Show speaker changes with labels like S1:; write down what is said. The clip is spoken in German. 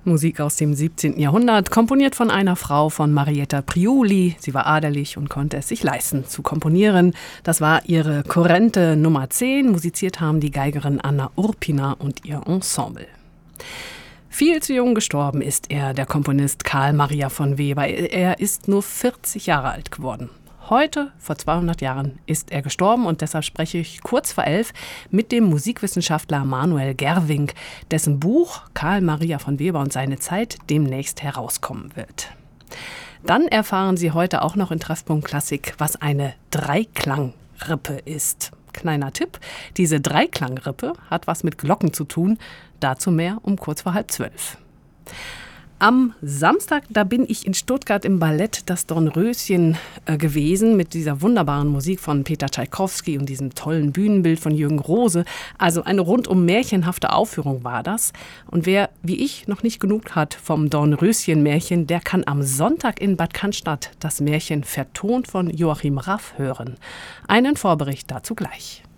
S1: Musik aus dem 17. Jahrhundert, komponiert von einer Frau, von Marietta Priuli. Sie war adelig und konnte es sich leisten zu komponieren. Das war ihre Kurrente Nummer 10. Musiziert haben die Geigerin Anna Urpina und ihr Ensemble. Viel zu jung gestorben ist er, der Komponist Carl Maria von Weber. Er ist nur 40 Jahre alt geworden. Heute, vor 200 Jahren, ist er gestorben und deshalb spreche ich kurz vor 11 mit dem Musikwissenschaftler Manuel Gerwing, dessen Buch Carl Maria von Weber und seine Zeit demnächst herauskommen wird. Dann erfahren Sie heute auch noch in Treffpunkt Klassik, was eine Dreiklangrippe ist. Kleiner Tipp, diese Dreiklangrippe hat was mit Glocken zu tun, dazu mehr um kurz vor 11:30. Am Samstag, da bin ich in Stuttgart im Ballett Das Dornröschen gewesen mit dieser wunderbaren Musik von Peter Tschaikowski und diesem tollen Bühnenbild von Jürgen Rose. Also eine rundum märchenhafte Aufführung war das. Und wer, wie ich, noch nicht genug hat vom Dornröschen-Märchen, der kann am Sonntag in Bad Cannstatt das Märchen vertont von Joachim Raff hören. Einen Vorbericht dazu gleich.